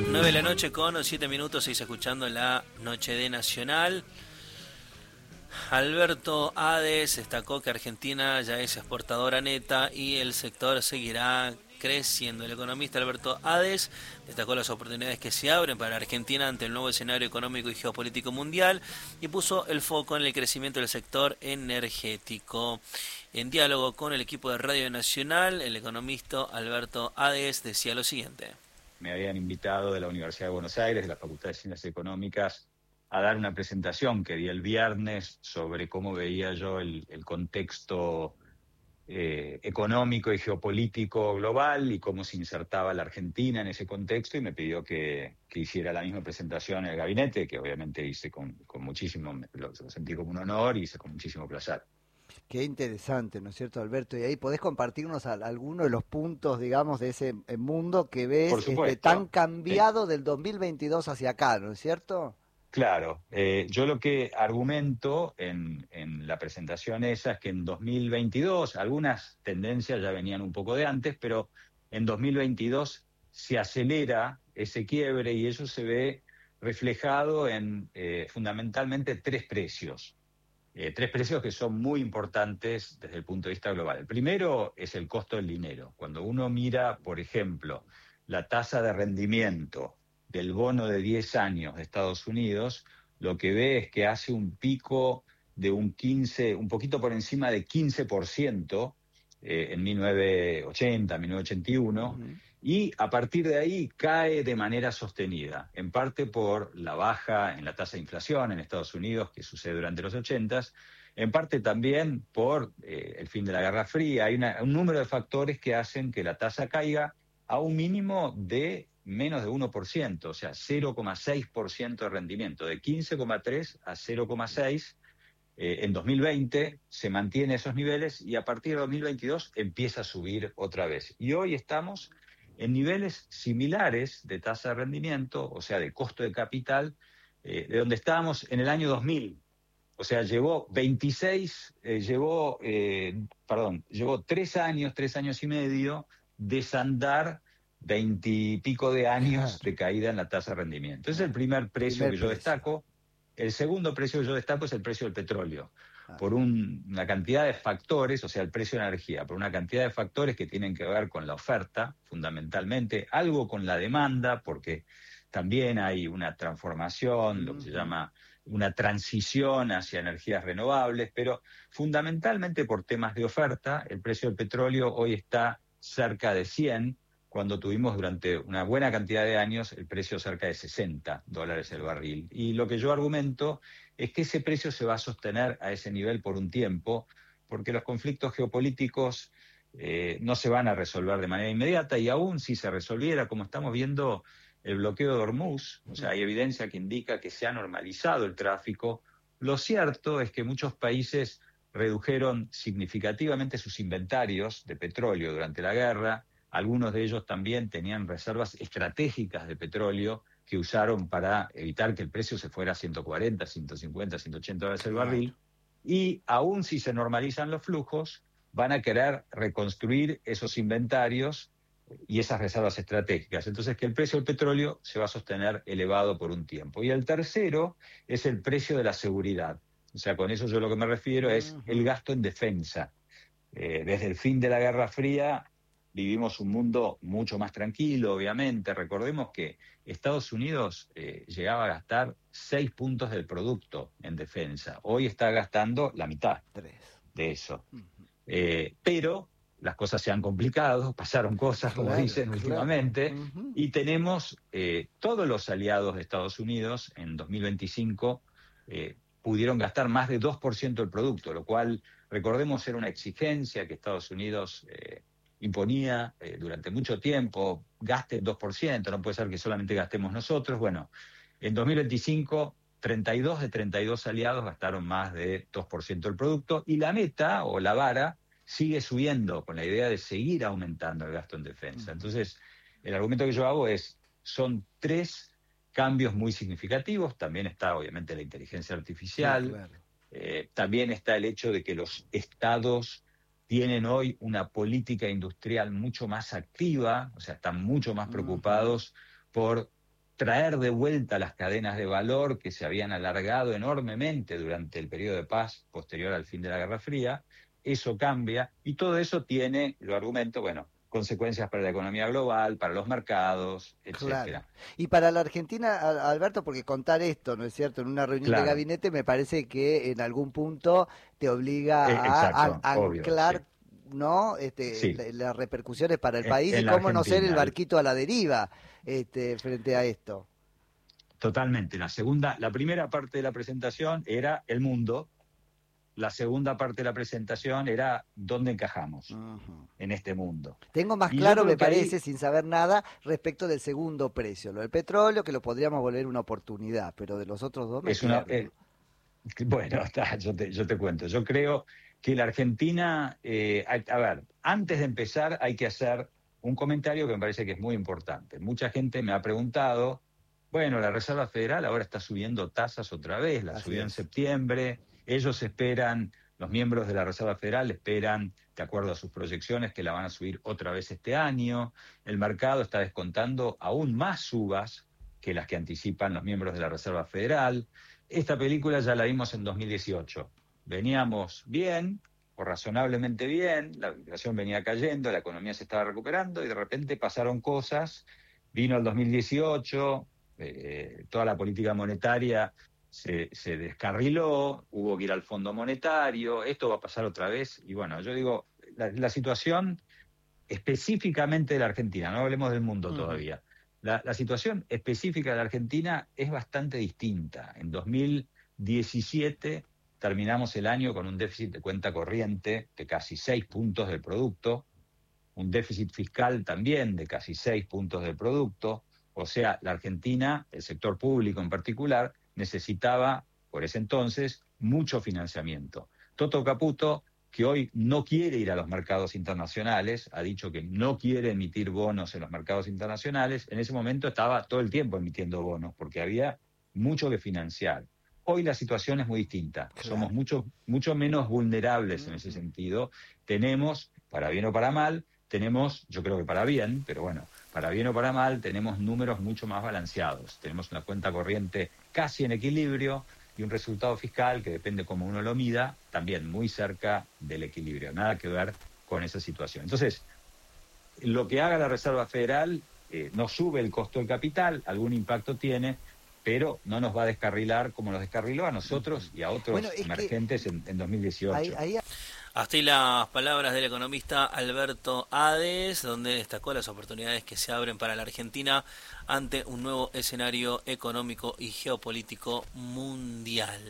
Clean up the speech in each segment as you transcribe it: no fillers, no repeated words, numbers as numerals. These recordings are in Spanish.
9 de la noche con 7 minutos, seguís escuchando la Noche de Nacional. Alberto Ades destacó que Argentina ya es exportadora neta y el sector seguirá creciendo. El economista Alberto Ades destacó las oportunidades que se abren para Argentina ante el nuevo escenario económico y geopolítico mundial y puso el foco en el crecimiento del sector energético. En diálogo con el equipo de Radio Nacional, el economista Alberto Ades decía lo siguiente. Me habían invitado de la Universidad de Buenos Aires, de la Facultad de Ciencias Económicas, a dar una presentación que di el viernes sobre cómo veía yo el contexto económico y geopolítico global y cómo se insertaba la Argentina en ese contexto, y me pidió que hiciera la misma presentación en el gabinete, que obviamente hice con muchísimo, lo sentí como un honor y hice con muchísimo placer. Qué interesante, ¿no es cierto, Alberto? Y ahí podés compartirnos algunos de los puntos, digamos, de ese mundo que ves tan cambiado del 2022 hacia acá, ¿no es cierto? Claro, yo lo que argumento en la presentación esa es que en 2022, algunas tendencias ya venían un poco de antes, pero en 2022 se acelera ese quiebre y eso se ve reflejado en fundamentalmente tres precios que son muy importantes desde el punto de vista global. El primero es el costo del dinero. Cuando uno mira, por ejemplo, la tasa de rendimiento del bono de 10 años de Estados Unidos, lo que ve es que hace un pico de un poquito por encima de 15% en 1980, 1981, y a partir de ahí cae de manera sostenida, en parte por la baja en la tasa de inflación en Estados Unidos, que sucede durante los 80s, en parte también por el fin de la Guerra Fría. Hay un número de factores que hacen que la tasa caiga a un mínimo de menos de 1%, o sea, 0,6% de rendimiento, de 15,3 a 0,6. En 2020 se mantiene esos niveles y a partir de 2022 empieza a subir otra vez. Y hoy estamos en niveles similares de tasa de rendimiento, o sea, de costo de capital, de donde estábamos en el año 2000. O sea, llevó 3 años y medio, desandar 20 y pico de años de caída en la tasa de rendimiento. Ese es el primer precio que yo destaco. El segundo precio que yo destaco es el precio del petróleo, por una cantidad de factores, o sea, el precio de energía, por una cantidad de factores que tienen que ver con la oferta, fundamentalmente, algo con la demanda, porque también hay una transformación, lo que se llama una transición hacia energías renovables, pero fundamentalmente por temas de oferta. El precio del petróleo hoy está cerca de 100, cuando tuvimos durante una buena cantidad de años el precio cerca de $60 el barril. Y lo que yo argumento es que ese precio se va a sostener a ese nivel por un tiempo, porque los conflictos geopolíticos no se van a resolver de manera inmediata, y aún si se resolviera, como estamos viendo el bloqueo de Hormuz, o sea, hay evidencia que indica que se ha normalizado el tráfico. Lo cierto es que muchos países redujeron significativamente sus inventarios de petróleo durante la guerra. Algunos de ellos también tenían reservas estratégicas de petróleo que usaron para evitar que el precio se fuera a 140, 150, 180 dólares el barril. Y aún si se normalizan los flujos, van a querer reconstruir esos inventarios y esas reservas estratégicas. Entonces, que el precio del petróleo se va a sostener elevado por un tiempo. Y el tercero es el precio de la seguridad. O sea, con eso yo lo que me refiero es el gasto en defensa. Desde el fin de la Guerra Fría vivimos un mundo mucho más tranquilo, obviamente. Recordemos que Estados Unidos llegaba a gastar 6 puntos del producto en defensa. Hoy está gastando la mitad de eso. Pero las cosas se han complicado, pasaron cosas, como dicen últimamente, y tenemos todos los aliados de Estados Unidos en 2025 pudieron gastar más de 2% del producto, lo cual, recordemos, era una exigencia que Estados Unidos imponía durante mucho tiempo: gaste 2%, no puede ser que solamente gastemos nosotros. Bueno, en 2025, 32 de 32 aliados gastaron más de 2% del producto, y la meta o la vara sigue subiendo con la idea de seguir aumentando el gasto en defensa. Entonces, el argumento que yo hago son 3 cambios muy significativos. También está, obviamente, la inteligencia artificial. Sí, claro. También está el hecho de que los estados tienen hoy una política industrial mucho más activa, o sea, están mucho más preocupados por traer de vuelta las cadenas de valor que se habían alargado enormemente durante el periodo de paz posterior al fin de la Guerra Fría. Eso cambia y todo eso tiene, lo argumento, bueno, consecuencias para la economía global, para los mercados, etcétera. Claro. Y para la Argentina, Alberto, porque contar esto, ¿no es cierto?, en una reunión de gabinete me parece que en algún punto te obliga a anclar, obvio, sí, ¿no? Sí. Las repercusiones para el país y cómo no ser el barquito a la deriva frente a esto. Totalmente. La primera parte de la presentación era el mundo. La segunda parte de la presentación era dónde encajamos en este mundo. Tengo más claro, me parece, sin saber nada, respecto del segundo precio. Lo del petróleo, que lo podríamos volver una oportunidad, pero de los otros dos me bueno, yo te cuento. Yo creo que la Argentina, a ver, antes de empezar hay que hacer un comentario que me parece que es muy importante. Mucha gente me ha preguntado, bueno, la Reserva Federal ahora está subiendo tasas otra vez, la subió en septiembre. Ellos esperan, los miembros de la Reserva Federal esperan, de acuerdo a sus proyecciones, que la van a subir otra vez este año. El mercado está descontando aún más subas que las que anticipan los miembros de la Reserva Federal. Esta película ya la vimos en 2018. Veníamos bien, o razonablemente bien, la inflación venía cayendo, la economía se estaba recuperando y de repente pasaron cosas. Vino el 2018, toda la política monetaria se descarriló, hubo que ir al Fondo Monetario, esto va a pasar otra vez. Y bueno, yo digo, la situación específicamente de la Argentina, no hablemos del mundo todavía, la situación específica de la Argentina es bastante distinta. En 2017 terminamos el año con un déficit de cuenta corriente de casi 6 puntos del producto, un déficit fiscal también de casi 6 puntos del producto. O sea, la Argentina, el sector público en particular, necesitaba, por ese entonces, mucho financiamiento. Toto Caputo, que hoy no quiere ir a los mercados internacionales, ha dicho que no quiere emitir bonos en los mercados internacionales, en ese momento estaba todo el tiempo emitiendo bonos, porque había mucho que financiar. Hoy la situación es muy distinta, somos mucho menos vulnerables en ese sentido. Tenemos, para bien o para mal, yo creo que para bien, pero bueno, para bien o para mal, tenemos números mucho más balanceados. Tenemos una cuenta corriente casi en equilibrio y un resultado fiscal que depende cómo uno lo mida, también muy cerca del equilibrio. Nada que ver con esa situación. Entonces, lo que haga la Reserva Federal no sube el costo del capital, algún impacto tiene, pero no nos va a descarrilar como nos descarriló a nosotros y a otros emergentes en 2018. Hasta ahí las palabras del economista Alberto Ades, donde destacó las oportunidades que se abren para la Argentina ante un nuevo escenario económico y geopolítico mundial.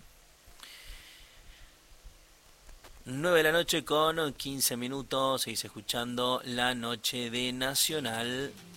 9 de la noche con 15 minutos, seguís escuchando La Noche de Nacional.